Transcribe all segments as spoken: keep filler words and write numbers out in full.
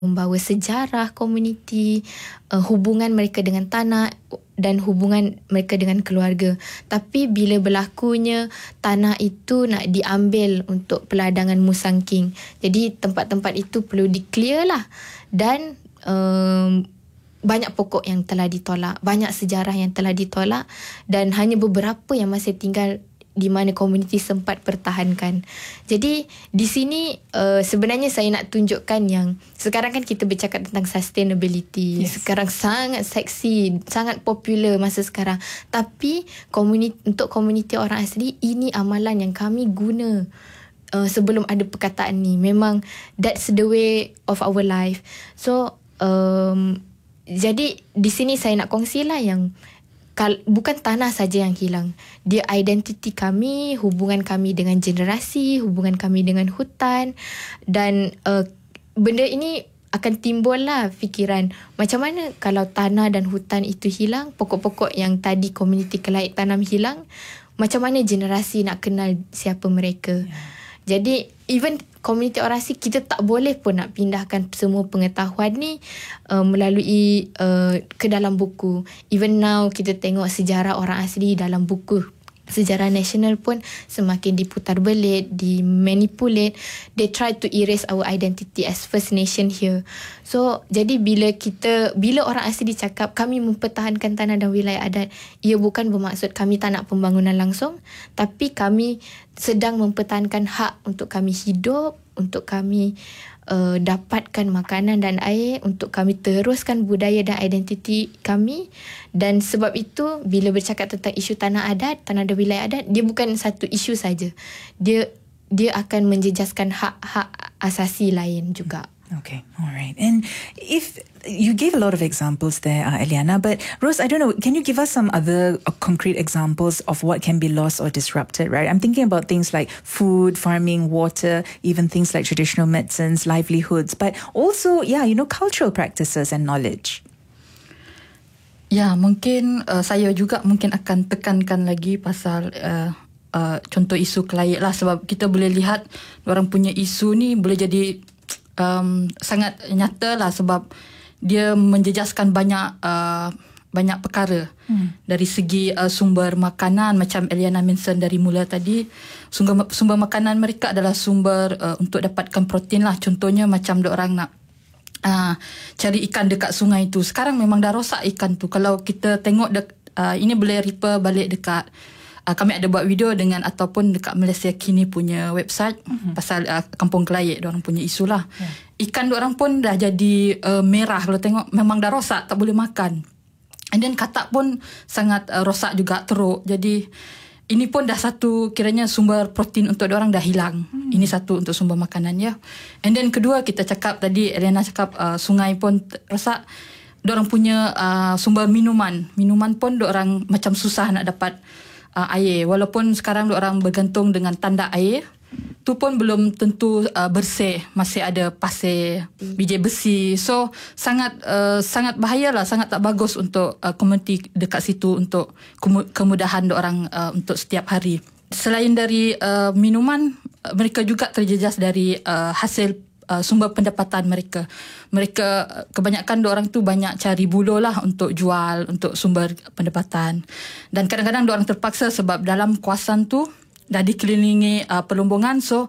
membawa sejarah komuniti, uh, hubungan mereka dengan tanah dan hubungan mereka dengan keluarga. Tapi bila berlakunya tanah itu nak diambil untuk peladangan Musang King, jadi tempat-tempat itu perlu di-clear lah. Dan um, banyak pokok yang telah ditolak, banyak sejarah yang telah ditolak, dan hanya beberapa yang masih tinggal di mana komuniti sempat pertahankan. Jadi di sini uh, sebenarnya saya nak tunjukkan yang sekarang kan kita bercakap tentang sustainability. Yes. Sekarang sangat seksi, sangat popular masa sekarang. Tapi komuniti, untuk komuniti orang asli, ini amalan yang kami guna uh, sebelum ada perkataan ni. Memang that's the way of our life. So um, jadi di sini saya nak kongsilah yang bukan tanah saja yang hilang. Dia identiti kami, hubungan kami dengan generasi, hubungan kami dengan hutan. Dan uh, benda ini akan timbullah fikiran, macam mana kalau tanah dan hutan itu hilang, pokok-pokok yang tadi komuniti Kelaik tanam hilang, macam mana generasi nak kenal siapa mereka. Yeah. Jadi even komuniti orang asli, kita tak boleh pun nak pindahkan semua pengetahuan ni uh, melalui uh, ke dalam buku. Even now kita tengok sejarah orang asli dalam buku sejarah nasional pun semakin diputar belit, dimanipulate. They try to erase our identity as First Nation here. So jadi bila kita bila orang asli cakap kami mempertahankan tanah dan wilayah adat, ia bukan bermaksud kami tak nak pembangunan langsung, tapi kami sedang mempertahankan hak untuk kami hidup, untuk kami uh, dapatkan makanan dan air, untuk kami teruskan budaya dan identiti kami. Dan sebab itu bila bercakap tentang isu tanah adat, tanah dan wilayah adat, dia bukan satu isu saja. Dia dia akan menjejaskan hak-hak asasi lain juga. Okay, all right. And if you gave a lot of examples there, uh, Eliana, but Rose, I don't know, can you give us some other uh, concrete examples of what can be lost or disrupted, right? I'm thinking about things like food, farming, water, even things like traditional medicines, livelihoods, but also, yeah, you know, cultural practices and knowledge. Ya, mungkin uh, saya juga mungkin akan tekankan lagi pasal uh, uh, contoh isu Kelaik lah, sebab kita boleh lihat orang punya isu ni boleh jadi Um, sangat nyata lah, sebab dia menjejaskan banyak uh, banyak perkara. hmm. Dari segi uh, sumber makanan, macam Eliana mention dari mula tadi, sumber, sumber makanan mereka adalah sumber uh, untuk dapatkan protein lah. Contohnya macam diorang nak uh, cari ikan dekat sungai tu. Sekarang memang dah rosak ikan tu. Kalau kita tengok dek, uh, ini boleh refer balik dekat Uh, kami ada buat video dengan ataupun dekat Malaysia Kini punya website uh-huh. pasal uh, Kampung Kelaik, diorang punya isu lah. Yeah. Ikan diorang pun dah jadi uh, merah. Kalau tengok memang dah rosak, tak boleh makan. And then katak pun sangat uh, rosak juga, teruk. Jadi ini pun dah satu kiranya sumber protein untuk diorang dah hilang. Hmm. Ini satu untuk sumber makanan ya. And then kedua, kita cakap tadi, Eliana cakap uh, sungai pun rosak. Diorang punya uh, sumber minuman. Minuman pun diorang macam susah nak dapat Uh, air, walaupun sekarang orang bergantung dengan tanda air, tu pun belum tentu uh, bersih, masih ada pasir, biji besi. So sangat uh, sangat bahayalah, sangat tak bagus untuk uh, komuniti dekat situ, untuk kemudahan orang uh, untuk setiap hari. Selain dari uh, minuman, uh, mereka juga terjejas dari uh, hasil Uh, sumber pendapatan mereka. Mereka kebanyakan orang tu banyak cari buluh lah untuk jual, untuk sumber pendapatan. Dan kadang-kadang orang terpaksa sebab dalam kawasan tu dah dikelilingi uh, perlombongan, so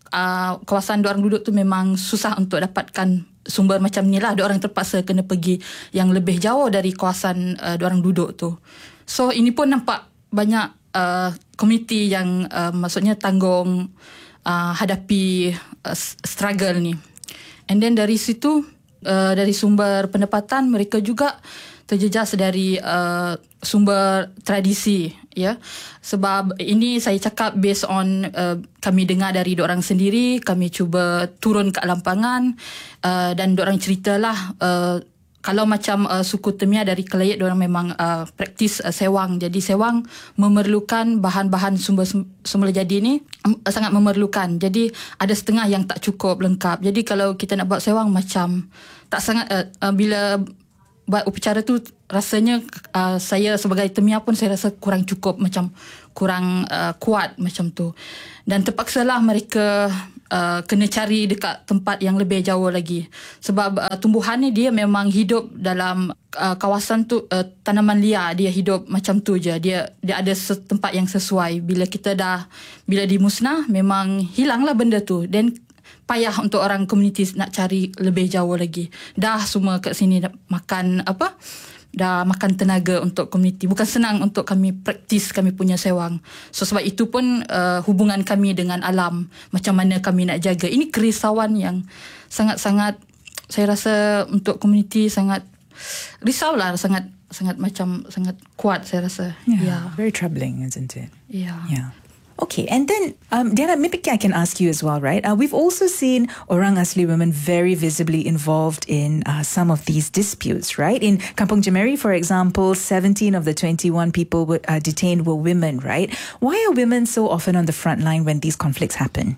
uh, kawasan orang duduk tu memang susah untuk dapatkan sumber macam ni lah. Orang terpaksa kena pergi yang lebih jauh dari kawasan uh, orang duduk tu. So ini pun nampak banyak uh, komuniti yang uh, maksudnya tanggung Uh, hadapi uh, struggle ni. And then dari situ, uh, dari sumber pendapatan, mereka juga terjejas dari uh, sumber tradisi, ya. Sebab ini saya cakap based on uh, kami dengar dari diorang sendiri, kami cuba turun ke lampangan uh, dan diorang ceritalah uh, kalau macam uh, suku Temia dari Kelaik, diorang memang uh, praktis uh, sewang. Jadi sewang memerlukan bahan-bahan sumber semula jadi ni um, sangat memerlukan. Jadi ada setengah yang tak cukup lengkap. Jadi kalau kita nak buat sewang macam tak sangat uh, uh, bila buat upacara tu, rasanya uh, saya sebagai Temia pun saya rasa kurang cukup, macam kurang uh, kuat macam tu. Dan terpaksalah mereka uh, kena cari dekat tempat yang lebih jauh lagi. Sebab uh, tumbuhan ni dia memang hidup dalam uh, kawasan tu, uh, tanaman liar, dia hidup macam tu je. Dia dia ada tempat yang sesuai. Bila kita dah, bila dimusnah, memang hilanglah benda tu. Dan payah untuk orang komuniti nak cari lebih jauh lagi. Dah semua kat sini makan apa? Dah makan tenaga untuk komuniti. Bukan senang untuk kami praktis kami punya sewang. So sebab itu pun uh, hubungan kami dengan alam, macam mana kami nak jaga. Ini kerisauan yang sangat-sangat, saya rasa untuk komuniti sangat risaulah, sangat sangat macam sangat kuat saya rasa. Yeah, yeah. Very troubling, isn't it? Yeah. Yeah. Okay, and then, um, Diana, maybe I can ask you as well, right? Uh, we've also seen Orang Asli women very visibly involved in uh, some of these disputes, right? In Kampung Jemeri, for example, seventeen of the twenty-one people were, uh, detained were women, right? Why are women so often on the front line when these conflicts happen?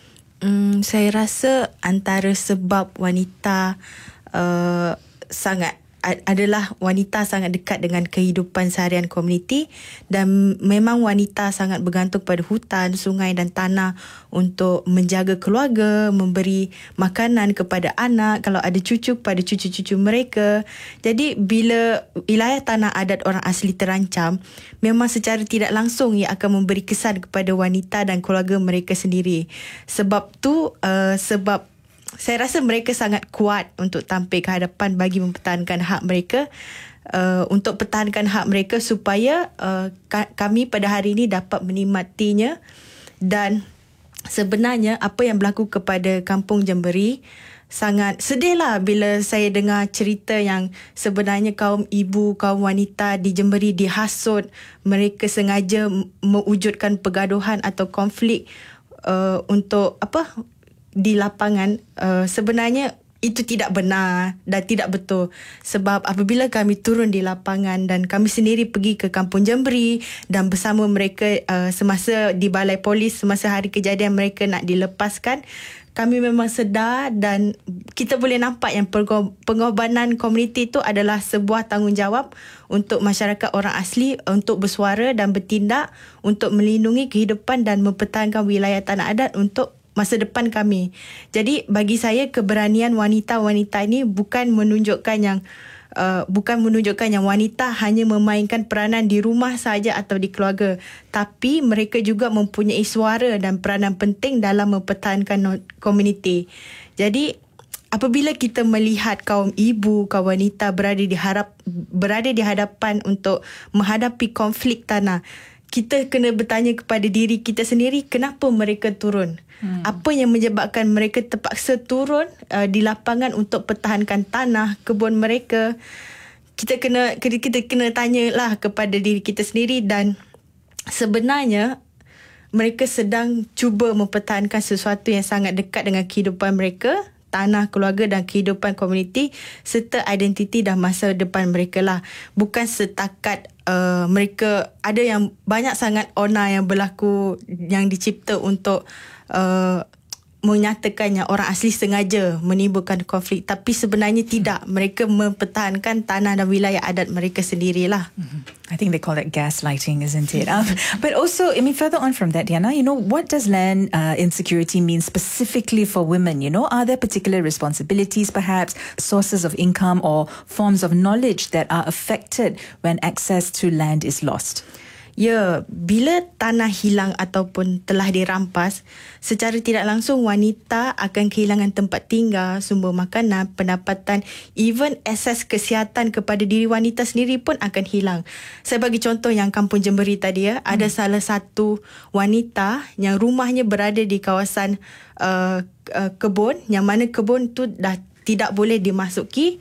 Hmm, saya rasa antara sebab wanita uh, sangat adalah wanita sangat dekat dengan kehidupan seharian komuniti, dan memang wanita sangat bergantung pada hutan, sungai dan tanah untuk menjaga keluarga, memberi makanan kepada anak, kalau ada cucu kepada cucu-cucu mereka. Jadi bila wilayah tanah adat orang asli terancam, memang secara tidak langsung ia akan memberi kesan kepada wanita dan keluarga mereka sendiri. Sebab tu uh, sebab saya rasa mereka sangat kuat untuk tampil ke hadapan bagi mempertahankan hak mereka, uh, untuk pertahankan hak mereka supaya uh, ka- kami pada hari ini dapat menikmatinya. Dan sebenarnya apa yang berlaku kepada Kampung Jemeri, sangat sedihlah bila saya dengar cerita yang sebenarnya kaum ibu, kaum wanita di Jemeri dihasut, mereka sengaja mewujudkan pergaduhan atau konflik uh, untuk apa di lapangan. Uh, sebenarnya itu tidak benar dan tidak betul. Sebab apabila kami turun di lapangan dan kami sendiri pergi ke Kampung Jemeri dan bersama mereka uh, semasa di balai polis, semasa hari kejadian mereka nak dilepaskan, kami memang sedar dan kita boleh nampak yang pengorbanan komuniti itu adalah sebuah tanggungjawab untuk masyarakat orang asli untuk bersuara dan bertindak untuk melindungi kehidupan dan mempertahankan wilayah tanah adat untuk masa depan kami. Jadi bagi saya keberanian wanita-wanita ini bukan menunjukkan yang uh, bukan menunjukkan yang wanita hanya memainkan peranan di rumah saja atau di keluarga, tapi mereka juga mempunyai suara dan peranan penting dalam mempertahankan komuniti. Jadi apabila kita melihat kaum ibu, kaum wanita berada di harap berada di hadapan untuk menghadapi konflik tanah, kita kena bertanya kepada diri kita sendiri, kenapa mereka turun? Hmm. Apa yang menyebabkan mereka terpaksa turun uh, di lapangan untuk pertahankan tanah, kebun mereka? Kita kena kita, kita kena tanyalah kepada diri kita sendiri, dan sebenarnya mereka sedang cuba mempertahankan sesuatu yang sangat dekat dengan kehidupan mereka, tanah, keluarga dan kehidupan komuniti serta identiti dan masa depan mereka lah. Bukan setakat uh, mereka, ada yang banyak sangat onar yang berlaku yang dicipta untuk uh, menyatakan yang orang asli sengaja menimbulkan konflik, tapi sebenarnya tidak. Mereka mempertahankan tanah dan wilayah adat mereka sendirilah. Mm-hmm. I think they call it gaslighting, isn't it? Um, but also, I mean, further on from that, Diana, you know, what does land uh, insecurity mean specifically for women? You know, are there particular responsibilities, perhaps sources of income or forms of knowledge that are affected when access to land is lost? Ya, bila tanah hilang ataupun telah dirampas, secara tidak langsung wanita akan kehilangan tempat tinggal, sumber makanan, pendapatan, even akses kesihatan kepada diri wanita sendiri pun akan hilang. Saya bagi contoh yang Kampung Jemeri tadi ya, hmm. ada salah satu wanita yang rumahnya berada di kawasan uh, uh, kebun, yang mana kebun tu dah tidak boleh dimasuki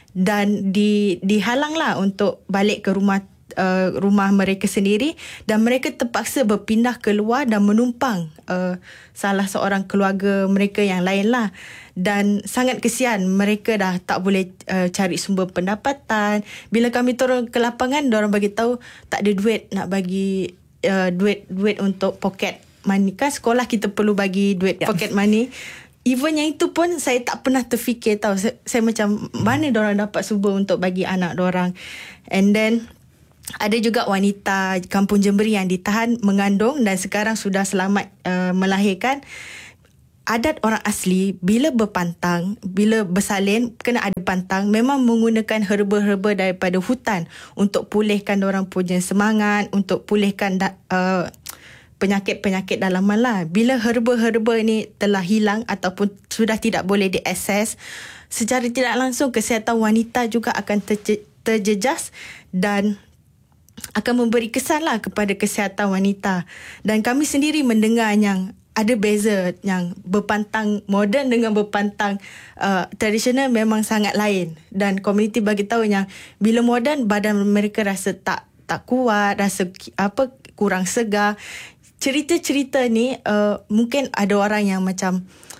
dan di dihalanglah untuk balik ke rumah Uh, rumah mereka sendiri, dan mereka terpaksa berpindah keluar dan menumpang uh, salah seorang keluarga mereka yang lain lah. Dan sangat kesian, mereka dah tak boleh uh, cari sumber pendapatan. Bila kami turun ke lapangan, diorang bagi tahu tak ada duit nak bagi uh, duit duit untuk pocket money. Kan sekolah kita perlu bagi duit yeah. pocket money. Even yang itu pun saya tak pernah terfikir tahu. Saya, saya macam mana diorang dapat sumber untuk bagi anak diorang. And then ada juga wanita Kampung Jemeri yang ditahan mengandung dan sekarang sudah selamat uh, melahirkan. adat orang asli bila berpantang, bila bersalin kena ada pantang, memang menggunakan herba-herba daripada hutan untuk pulihkan orang punya semangat, untuk pulihkan da, uh, penyakit-penyakit dalaman lah. Bila herba-herba ni telah hilang ataupun sudah tidak boleh diakses, secara tidak langsung kesihatan wanita juga akan terje, terjejas dan akan memberi kesan lah kepada kesihatan wanita. Dan kami sendiri mendengar yang ada beza, yang berpantang moden dengan berpantang uh, tradisional memang sangat lain. Dan komuniti bagi tahu yang bila moden badan mereka rasa tak tak kuat, rasa apa kurang segar. Cerita-cerita ni uh, mungkin ada orang yang macam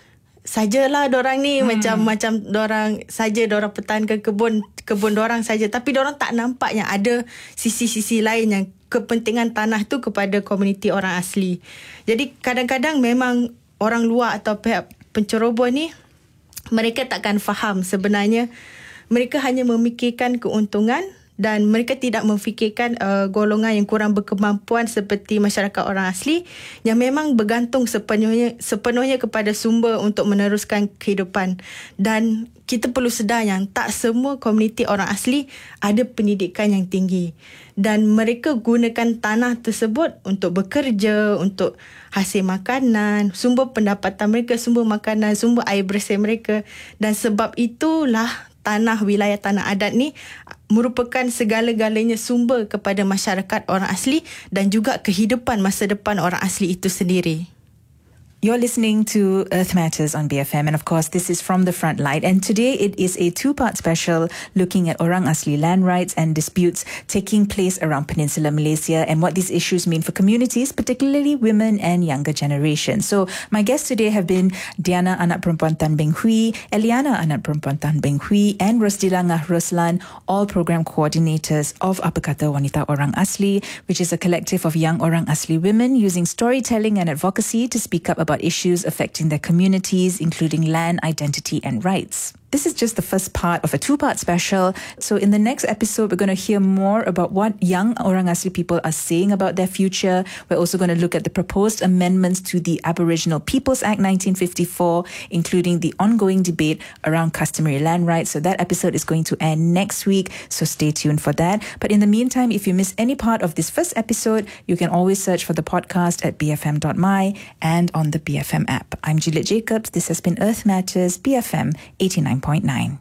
sajalah dorang ni hmm. macam macam dorang saja dorang pertahankan kebun kebun dorang saja, tapi dorang tak nampak yang ada sisi-sisi lain yang kepentingan tanah tu kepada komuniti orang asli. Jadi kadang-kadang memang orang luar atau pihak penceroboh ni mereka takkan faham sebenarnya mereka hanya memikirkan keuntungan dan mereka tidak memfikirkan uh, golongan yang kurang berkemampuan seperti masyarakat orang asli yang memang bergantung sepenuhnya sepenuhnya kepada sumber untuk meneruskan kehidupan. Dan kita perlu sedar yang tak semua komuniti orang asli ada pendidikan yang tinggi dan mereka gunakan tanah tersebut untuk bekerja, untuk hasil makanan, sumber pendapatan mereka, sumber makanan, sumber air bersih mereka. Dan sebab itulah tanah wilayah tanah adat ni merupakan segala-galanya sumber kepada masyarakat orang asli dan juga kehidupan masa depan orang asli itu sendiri. You're listening to Earth Matters on B F M, and of course this is From the Frontline, and today it is a two-part special looking at Orang Asli land rights and disputes taking place around Peninsular Malaysia and what these issues mean for communities, particularly women and younger generations. So my guests today have been Diana Anak Perempuan Tan Beng Hui, Eliana Anak Perempuan Tan Beng Hui, and Rosdila Ngah Roslan, all program coordinators of Apa Kata Wanita Orang Asli, which is a collective of young Orang Asli women using storytelling and advocacy to speak up about issues affecting their communities, including land, identity, and rights. This is just the first part of a two-part special. So in the next episode, we're going to hear more about what young Orang Asli people are saying about their future. We're also going to look at the proposed amendments to the Aboriginal Peoples Act nineteen fifty-four, including the ongoing debate around customary land rights. So that episode is going to end next week, so stay tuned for that. But in the meantime, if you miss any part of this first episode, you can always search for the podcast at b f m dot m y and on the B F M app. I'm Juliet Jacobs. This has been Earth Matters, B F M eighty-nine point nine.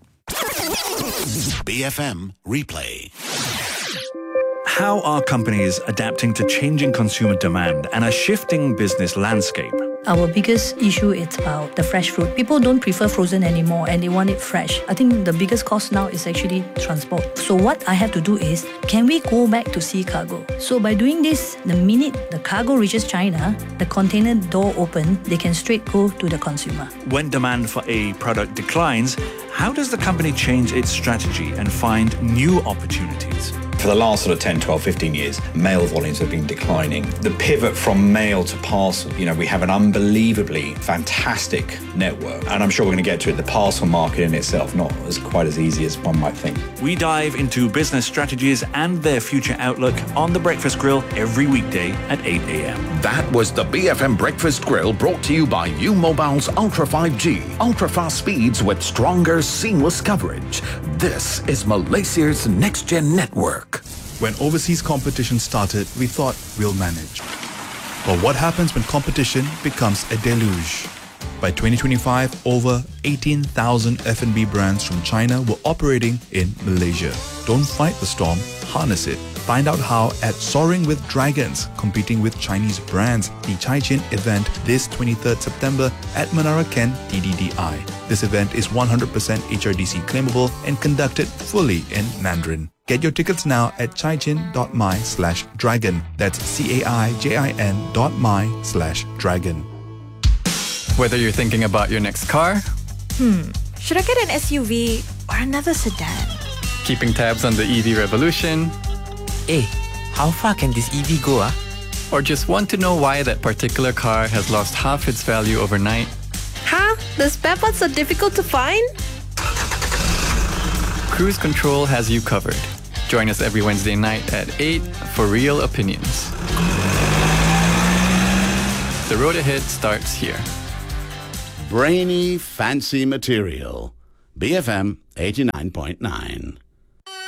B F M Replay. How are companies adapting to changing consumer demand and a shifting business landscape? Our biggest issue is about the fresh fruit. People don't prefer frozen anymore and they want it fresh. I think the biggest cost now is actually transport. So what I have to do is, can we go back to sea cargo? So by doing this, the minute the cargo reaches China, the container door open, they can straight go to the consumer. When demand for a product declines, how does the company change its strategy and find new opportunities? For the last sort of ten, twelve, fifteen years, mail volumes have been declining. The pivot from mail to parcel, you know, we have an unbelievably fantastic network. And I'm sure we're going to get to it. The parcel market in itself, not as quite as easy as one might think. We dive into business strategies and their future outlook on The Breakfast Grill every weekday at eight a.m. That was the B F M Breakfast Grill, brought to you by U-Mobile's Ultra five G. Ultra-fast speeds with stronger, seamless coverage. This is Malaysia's next-gen network. When overseas competition started, we thought we'll manage. But what happens when competition becomes a deluge? By twenty twenty-five, over eighteen thousand F and B brands from China were operating in Malaysia. Don't fight the storm, harness it. Find out how at Soaring with Dragons, competing with Chinese brands, the Caichin event this twenty-third September at Menara Ken T D D I. This event is one hundred percent H R D C claimable and conducted fully in Mandarin. Get your tickets now at caichin.my slash dragon. That's C-A-I-J-I-N dot my slash dragon. Whether you're thinking about your next car, Hmm, should I get an S U V or another sedan? keeping tabs on the E V revolution, Hey, how far can this E V go, ah? or just want to know why that particular car has lost half its value overnight, Huh? The spare parts are difficult to find? Cruise Control has you covered. Join us every Wednesday night at eight for Real Opinions. The road ahead starts here. brainy, fancy material. B F M eighty-nine point nine.